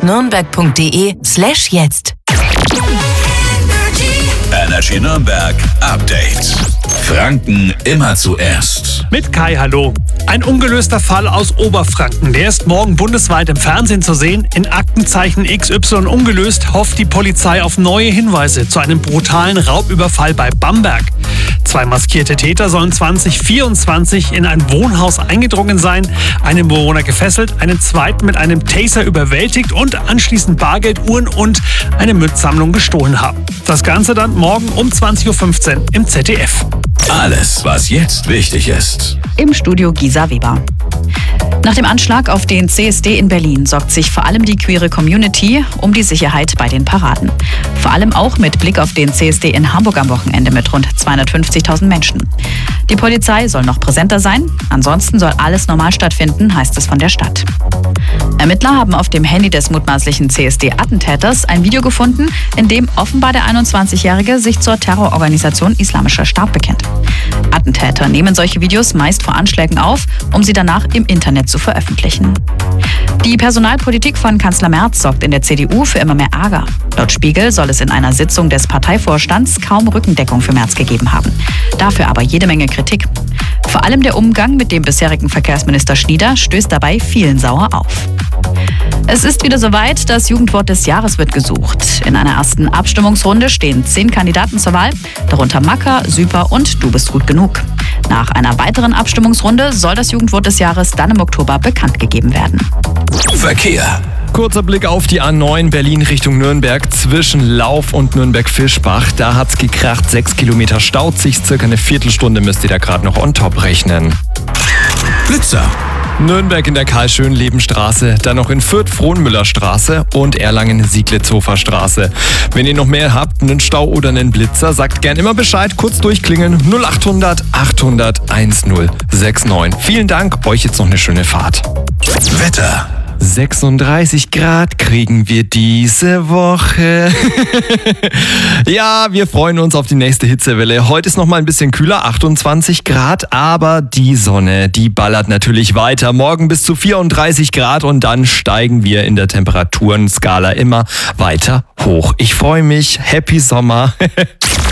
energy-nürnberg.de/jetzt. Energy Nürnberg Update. Franken immer zuerst. Mit Kai, hallo. Ein ungelöster Fall aus Oberfranken. Der ist morgen bundesweit im Fernsehen zu sehen. In Aktenzeichen XY ungelöst hofft die Polizei auf neue Hinweise zu einem brutalen Raubüberfall bei Bamberg. 2 maskierte Täter sollen 2024 in ein Wohnhaus eingedrungen sein, einen Bewohner gefesselt, einen zweiten mit einem Taser überwältigt und anschließend Bargeld, Uhren und eine Münzsammlung gestohlen haben. Das Ganze dann morgen um 20.15 Uhr im ZDF. Alles, was jetzt wichtig ist. Im Studio Gisa Weber. Nach dem Anschlag auf den CSD in Berlin sorgt sich vor allem die queere Community um die Sicherheit bei den Paraden. Vor allem auch mit Blick auf den CSD in Hamburg am Wochenende mit rund 250.000 Menschen. Die Polizei soll noch präsenter sein, ansonsten soll alles normal stattfinden, heißt es von der Stadt. Ermittler haben auf dem Handy des mutmaßlichen CSD-Attentäters ein Video gefunden, in dem offenbar der 21-Jährige sich zur Terrororganisation Islamischer Staat bekennt. Attentäter nehmen solche Videos meist vor Anschlägen auf, um sie danach im Internet zu veröffentlichen. Die Personalpolitik von Kanzler Merz sorgt in der CDU für immer mehr Ärger. Laut Spiegel soll es in einer Sitzung des Parteivorstands kaum Rückendeckung für Merz gegeben haben. Dafür aber jede Menge Kritik. Vor allem der Umgang mit dem bisherigen Verkehrsminister Schnieder stößt dabei vielen sauer auf. Es ist wieder soweit, das Jugendwort des Jahres wird gesucht. In einer ersten Abstimmungsrunde stehen 10 Kandidaten zur Wahl, darunter Macker, Süper und Du bist gut genug. Nach einer weiteren Abstimmungsrunde soll das Jugendwort des Jahres dann im Oktober bekannt gegeben werden. Verkehr. Kurzer Blick auf die A9 Berlin Richtung Nürnberg zwischen Lauf und Nürnberg-Fischbach. Da hat's gekracht, 6 Kilometer staut sich, circa eine Viertelstunde müsst ihr da gerade noch on top rechnen. Blitzer. Nürnberg in der Karl-Schönleben-Straße, dann noch in Fürth Frohnmüller-Straße und Erlangen Sieglitz-Hofer-Straße. Wenn ihr noch mehr habt, einen Stau oder einen Blitzer, sagt gern immer Bescheid, kurz durchklingeln 0800 800 1069. Vielen Dank, euch jetzt noch eine schöne Fahrt. Wetter. 36 Grad kriegen wir diese Woche. Ja, wir freuen uns auf die nächste Hitzewelle. Heute ist noch mal ein bisschen kühler, 28 Grad, aber die Sonne, die ballert natürlich weiter. Morgen bis zu 34 Grad und dann steigen wir in der Temperaturenskala immer weiter hoch. Ich freue mich. Happy Sommer.